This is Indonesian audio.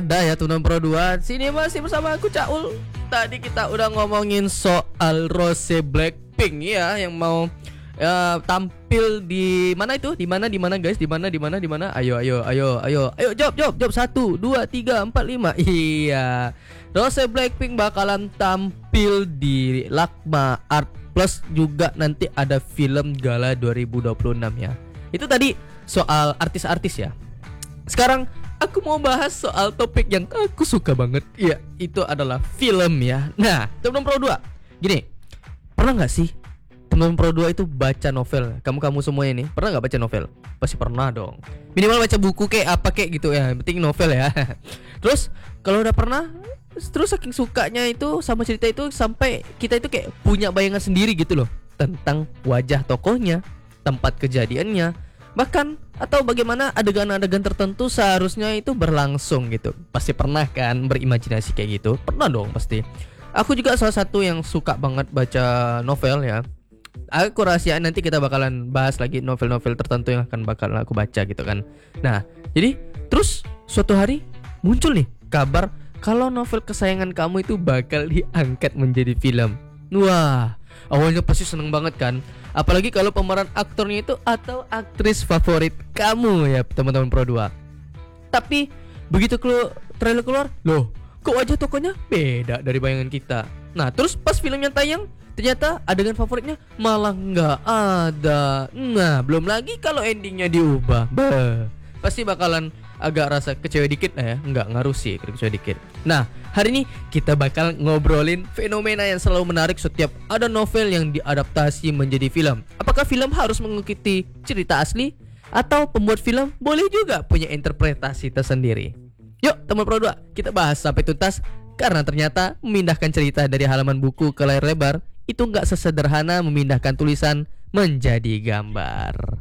Dah ya teman-teman Pro 2. Sini masih bersama aku Caul. Tadi kita udah ngomongin soal Rose Blackpink ya, yang mau tampil di mana itu? Di mana guys? Di mana? Ayo jawab 1 2 3 4 5. Iya. Rose Blackpink bakalan tampil di Lakma Art Plus, juga nanti ada film gala 2026 ya. Itu tadi soal artis-artis ya. Sekarang aku mau bahas soal topik yang aku suka banget. Ya, itu adalah film ya. Nah, teman-teman Pro 2, gini, pernah gak sih teman-teman Pro 2 itu baca novel? Kamu semua ini pernah gak baca novel? Pasti pernah dong. Minimal baca buku kayak apa kayak gitu ya. Yang penting novel ya. Terus kalau udah pernah, terus saking sukanya itu sama cerita itu, sampai kita itu kayak punya bayangan sendiri gitu loh, tentang wajah tokohnya, tempat kejadiannya, bahkan atau bagaimana adegan-adegan tertentu seharusnya itu berlangsung gitu. Pasti pernah kan berimajinasi kayak gitu? Pernah dong pasti. Aku juga salah satu yang suka banget baca novel ya. Aku rahasiain, nanti kita bakalan bahas lagi novel-novel tertentu yang bakal aku baca gitu kan. Nah, jadi terus suatu hari muncul nih kabar kalau novel kesayangan kamu itu bakal diangkat menjadi film. Wah, awalnya pasti seneng banget kan. Apalagi kalau pemeran aktornya itu atau aktris favorit kamu ya teman-teman Pro 2. Tapi begitu trailer keluar, loh kok wajah tokonya beda dari bayangan kita. Nah terus pas filmnya tayang, ternyata adegan favoritnya malah nggak ada. Nah belum lagi kalau endingnya diubah, pasti bakalan agak rasa kecewa dikit lah ya. Nggak ngaruh sih kecewa dikit. Nah hari ini kita bakal ngobrolin fenomena yang selalu menarik setiap ada novel yang diadaptasi menjadi film. Apakah film harus mengikuti cerita asli, atau pembuat film boleh juga punya interpretasi tersendiri? Yuk teman Pro 2, kita bahas sampai tuntas. Karena ternyata memindahkan cerita dari halaman buku ke layar lebar itu nggak sesederhana memindahkan tulisan menjadi gambar.